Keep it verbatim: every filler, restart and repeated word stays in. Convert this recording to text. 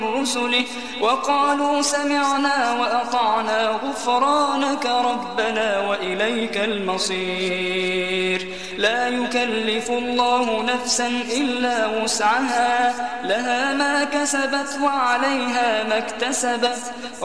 رسله وقالوا سمعنا وأطعنا غفرانك ربنا وإليك المصير. لا يكلف الله نفسا إلا وسعها، لها ما كسبت وعليها ما اكتسبت.